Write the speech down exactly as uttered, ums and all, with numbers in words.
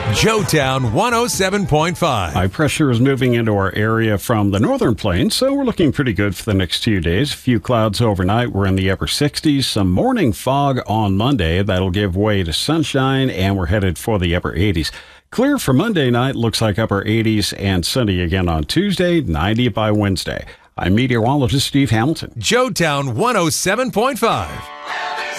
Joetown one oh seven point five. High pressure is moving into our area from the northern plains, so we're looking pretty good for the next few days. A few clouds overnight. We're in the upper sixties. Some morning fog on Monday. That'll give way to sunshine, and we're headed for the upper eighties. Clear for Monday night. Looks like upper eighties, and sunny again on Tuesday, ninety by Wednesday. I'm meteorologist Steve Hamilton. Joetown one oh seven point five.